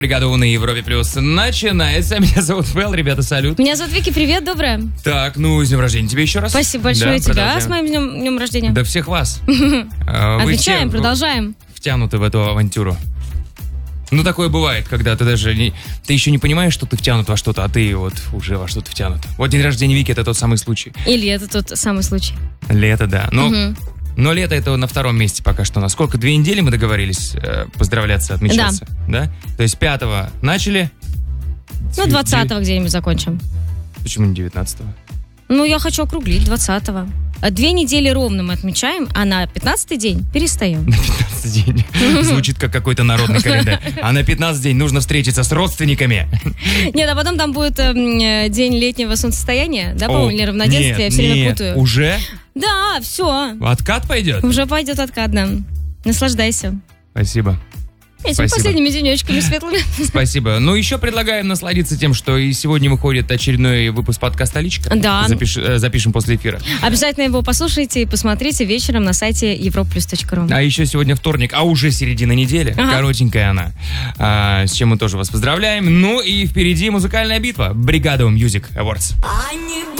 Бригада У на Европе Плюс начинается. Меня зовут Вэл, ребята, салют. Меня зовут Вики, привет, доброе. Так, ну, с днем рождения тебе еще раз. Спасибо большое тебя с моим днем рождения. Да всех вас. Отмечаем, продолжаем. Втянуты в эту авантюру. Ну, такое бывает, когда ты даже ты еще не понимаешь, что ты втянут во что-то, а ты вот уже во что-то втянут. Вот день рождения Вики — это тот самый случай. Или это тот самый случай. Лето, да. Но лето — это на втором месте пока что. Насколько 2 недели мы договорились поздравляться, отмечаться? Да. То есть 5-го начали? Ну, 20-го где-нибудь закончим. Почему не 19-го? Ну, я хочу округлить 20-го. 2 недели ровно мы отмечаем, а на 15-й день перестаем. На 15-й день. Звучит как какой-то народный календарь. А на 15-й день нужно встретиться с родственниками. Нет, а потом там будет день летнего солнцестояния, да, по-моему, или равноденствия, я все время путаю. Уже? Да, все. Откат пойдет? Уже пойдет откат, да. Наслаждайся. Спасибо. Этими последними денечками светлыми. Спасибо. Ну, еще предлагаем насладиться тем, что и сегодня выходит очередной выпуск подкаста «Личка». Да. Запишем после эфира. Обязательно его послушайте и посмотрите вечером на сайте europlus.ru. А еще сегодня вторник, а уже середина недели. Ага. Коротенькая она. С чем мы тоже вас поздравляем. Ну и впереди музыкальная битва. Бригада Music Awards.